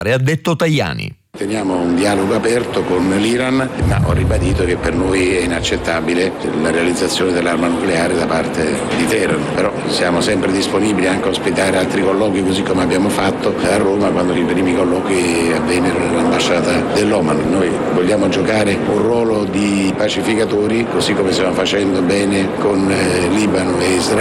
Ha detto Tajani. Teniamo un dialogo aperto con l'Iran, ma ho ribadito che per noi è inaccettabile la realizzazione dell'arma nucleare da parte di Teheran. Però siamo sempre disponibili anche a ospitare altri colloqui, così come abbiamo fatto a Roma quando i primi colloqui avvennero nell'ambasciata dell'Oman. Noi vogliamo giocare un ruolo di pacificatori, così come stiamo facendo bene con Libano e Israele.